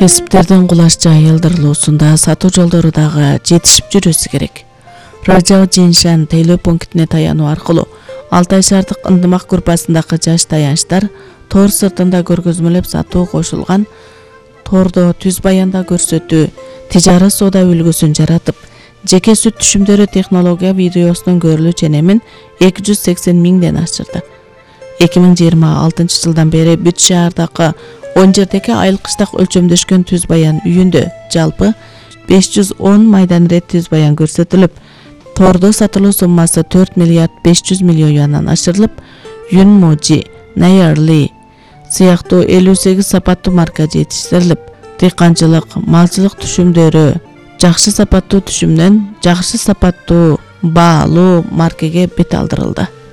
Кесиптердин кулаш жайылдырылуусунда сатуу жолдору дагы жетишип жүрүшү керек. Рожао Жиншан тейлөө пунктине таянуу аркылуу Алтай шаардык ындымак группасындагы жаш таянычтар тор сыртында көргөзмөлөп сатуу кошулган тордо түз баянда көрсөтүү, тижарат соода үлгүсүн жаратып, жеке сүт түшүмдөрү технология видеосунун көрүлүү ченемин 280 миңден ашырды. 2026 жылдан бери бүт шаардагы 10 жердеги айыл-кыштак өлчөмдөшкөн түз баян үйүндө жалпы 510 майдан рет түз баян көрсөтүлүп, тордо сатылуу суммасы 4 миллиард 500 миллион юандан ашырылып, Юнможи, Найарли сыяктуу 58 сапаттуу марка жетиштирилип, дыйканчылык, малчылык түшүмдөрү жакшы сапаттуу түшүмдөн жакшы сапаттуу баалуу маркеге бет алдырылды.